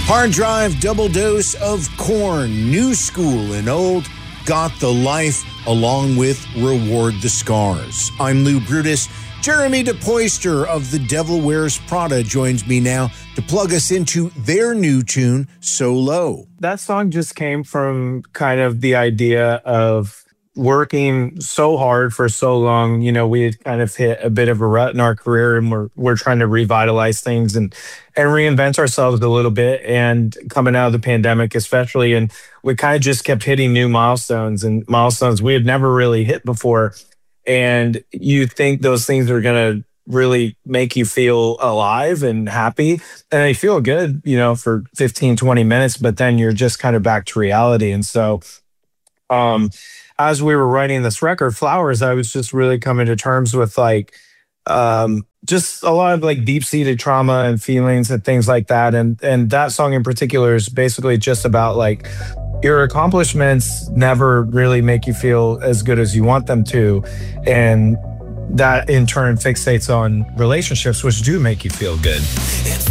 Hard Drive double dose of Korn, new school and old, got the life along with Reward the Scars. I'm Lou Brutus. Jeremy DePoister of The Devil Wears Prada joins me now to plug us into their new tune, So Low. That song just came from kind of the idea of working so hard for so long. You know, we had kind of hit a bit of a rut in our career, and we're trying to revitalize things and reinvent ourselves a little bit. And coming out of the pandemic, especially, and we kind of just kept hitting new milestones we had never really hit before. And you think those things are going to really make you feel alive and happy, and they feel good, you know, for 15, 20 minutes, but then you're just kind of back to reality. And so, as we were writing this record, Flowers, I was just really coming to terms with like just a lot of like deep-seated trauma and feelings and things like that. And that song in particular is basically just about like your accomplishments never really make you feel as good as you want them to. And that in turn fixates on relationships, which do make you feel good.